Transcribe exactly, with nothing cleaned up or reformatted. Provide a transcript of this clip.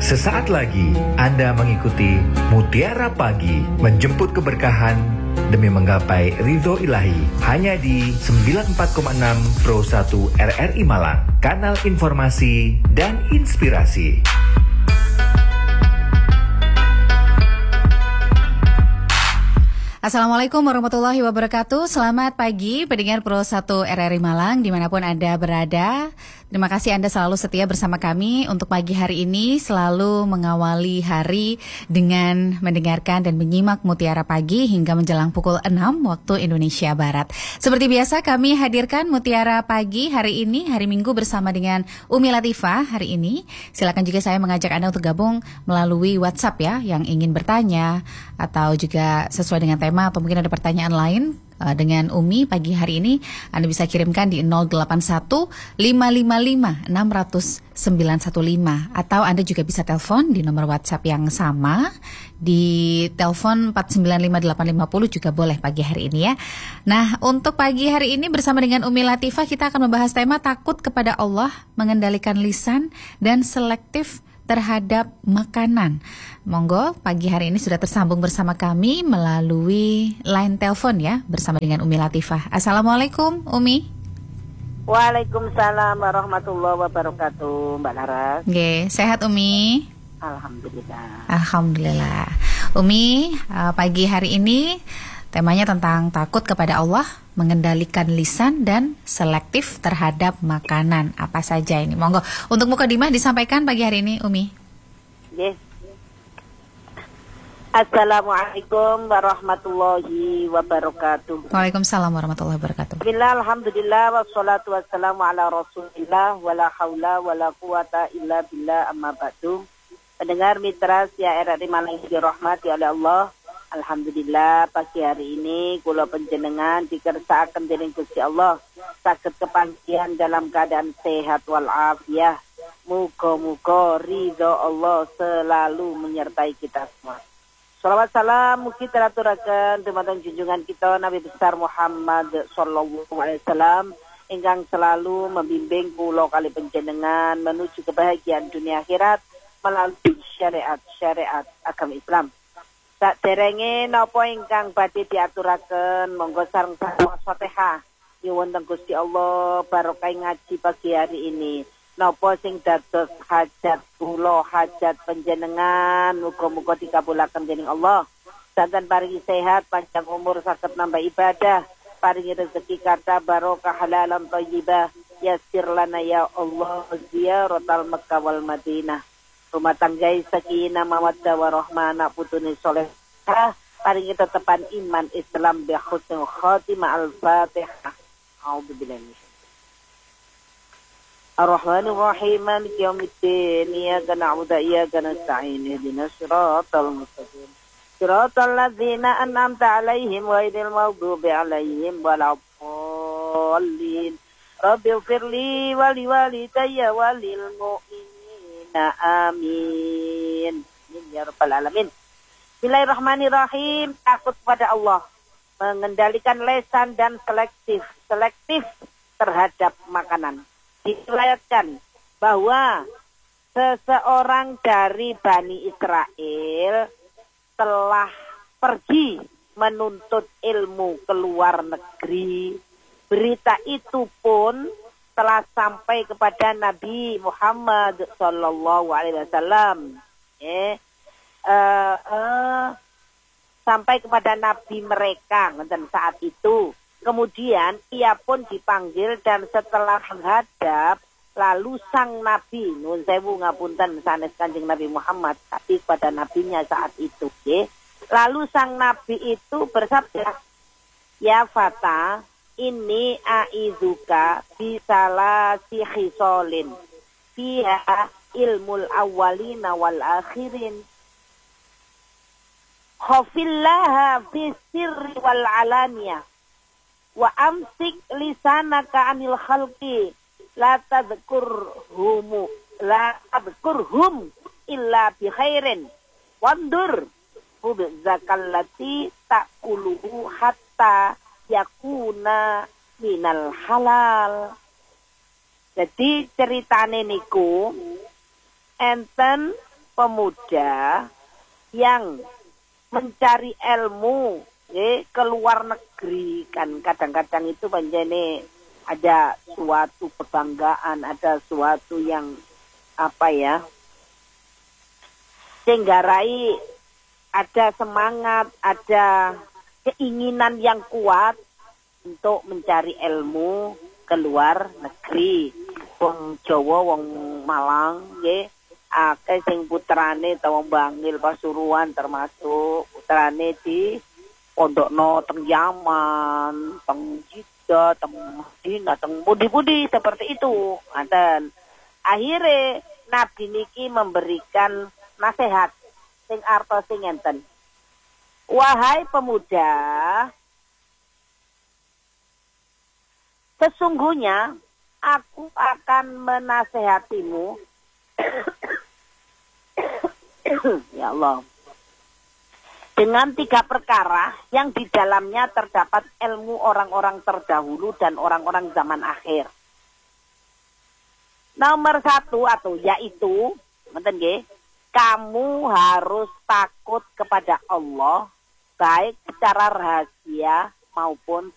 Sesaat lagi Anda mengikuti Mutiara Pagi, menjemput keberkahan demi menggapai ridho ilahi, hanya di sembilan puluh empat koma enam Pro satu R R I Malang, kanal informasi dan inspirasi. Assalamualaikum warahmatullahi wabarakatuh. Selamat pagi pendengar Pro satu R R I Malang dimanapun Anda berada. Terima kasih Anda selalu setia bersama kami untuk pagi hari ini, selalu mengawali hari dengan mendengarkan dan menyimak Mutiara Pagi hingga menjelang pukul enam waktu Indonesia Barat. Seperti biasa kami hadirkan Mutiara Pagi hari ini, hari Minggu, bersama dengan Umi Latifah hari ini. Silakan juga saya mengajak Anda untuk gabung melalui WhatsApp ya, yang ingin bertanya atau juga sesuai dengan tema atau mungkin ada pertanyaan lain uh, dengan Umi pagi hari ini, Anda bisa kirimkan di nol delapan satu lima lima lima enam sembilan satu lima, atau Anda juga bisa telepon di nomor WhatsApp yang sama di telepon empat sembilan lima delapan lima nol juga boleh pagi hari ini ya. Nah, untuk pagi hari ini bersama dengan Umi Latifah kita akan membahas tema takut kepada Allah, mengendalikan lisan dan selektif terhadap makanan. Monggo, pagi hari ini sudah tersambung bersama kami melalui line telepon ya, bersama dengan Umi Latifah. Assalamualaikum Umi. Waalaikumsalam warahmatullahi wabarakatuh, Mbak Laras. Oke, sehat Umi? Alhamdulillah. Alhamdulillah. Umi, uh, pagi hari ini temanya tentang takut kepada Allah, mengendalikan lisan dan selektif terhadap makanan. Apa saja ini? Monggo, untuk mukadimah disampaikan pagi hari ini Umi. Yes. Assalamualaikum warahmatullahi wabarakatuh. Waalaikumsalam warahmatullahi wabarakatuh. Bismillah, alhamdulillah, wassalatu wassalamu ala rasulillah, wala hawla wala quwata illa billah, amma ba'du. Pendengar mitra sia R R I Malang dirahmati oleh Allah. Alhamdulillah pagi hari ini kula panjenengan dikersakaken dening Gusti Allah saged kepastian dalam keadaan sehat wal afiyah. Muga-muga ridho Allah selalu menyertai kita semua. Salawat salam mugi teraturaken dumateng junjungan kita Nabi besar Muhammad sallallahu alaihi wasallam ingkang selalu membimbing kula kali panjenengan menuju kebahagiaan dunia akhirat melalui syariat-syariat agama Islam. Saderenge napa ingkang badhe diaturaken, monggo sareng-sareng Fatihah nyuwun teng Gusti Allah barokah ngaji pagi hari ini. Napa sing dados hajat kula, hajat panjenengan, muga-muga dikabulaken dening Allah. Santen paringi sehat, panjang umur, saged nambah ibadah, paringi rezeki kata barokah halalan thayyibah. Yassir lana ya Allah ziyaratal Makkah wal Madinah. Rumah tangga sakinah mawaddah warahmah, anak putune soleh, paringi tetepan iman Islam bi husnul khatimah. Al-Fatihah. A'udzubillahi Ar-Rahmanir Rahim, Maliki yaumiddin, iyyaka na'budu wa iyyaka nasta'in, ihdinas siratal mustaqim, siratal ladzina an'amta 'alaihim ghairil maghdubi 'alaihim waladdallin. Rabbighfirli wa liwalidayya wa lil mu'minin. Amin. Ya Rabbal Alamin. Bismillahirrahmanirrahim. Takut pada Allah, mengendalikan lisan dan selektif selektif terhadap makanan. Diriwayatkan bahwa seseorang dari Bani Israel telah pergi menuntut ilmu ke luar negeri. Berita itu pun telah sampai kepada Nabi Muhammad sallallahu alaihi wasallam. Eh, uh, uh, sampai kepada Nabi mereka dan saat itu. Kemudian ia pun dipanggil dan setelah menghadap, lalu sang Nabi, nuwun sewu ngapunten sanes Kanjeng Nabi Muhammad, tapi pada nabinya saat itu, ya. Lalu sang Nabi itu bersabda, "Ya fata, ini aizuka bisalasi khisolin fiha ilmul awwalina wal akhirin. Khafillaha fi sirri wal alaniyah. Wa amsik lisanaka anil khalqi la tadhkurhum la tadhkurhum illa bi khairin wandur zakallati ta'kuluhu hatta yakuna minal halal." Jadi ceritane niku enten pemuda yang mencari ilmu eh, ke luar negeri, kan kadang-kadang itu panjene ada suatu kebanggaan, ada suatu yang apa ya, sehinggarai ada semangat, ada keinginan yang kuat untuk mencari ilmu ke luar negeri. Wong Jawa, wong Malang nggih, akeh sing putrane ta wong Bangil Pasuruan termasuk putrane di pondokno teng Yaman, teng Jeddah, teng Madinah, teng budi-budi seperti itu. Ngaten. Akhire Nabi niki memberikan nasihat sing artose ngenten. Wahai pemuda, sesungguhnya aku akan menasehatimu ya Allah, dengan tiga perkara yang di dalamnya terdapat ilmu orang-orang terdahulu dan orang-orang zaman akhir. Nomor satu atau yaitu, ngeten nggih, kamu harus takut kepada Allah baik secara rahasia maupun